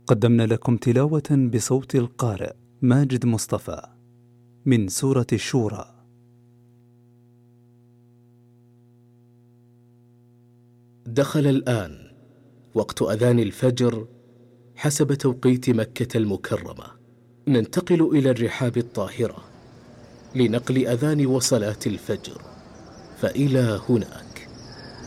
قدمنا لكم تلاوة بصوت القارئ ماجد مصطفى من سورة الشورى. دخل الآن وقت أذان الفجر حسب توقيت مكة المكرمة. ننتقل إلى الرحاب الطاهرة لنقل أذان وصلاة الفجر، فإلى هناك.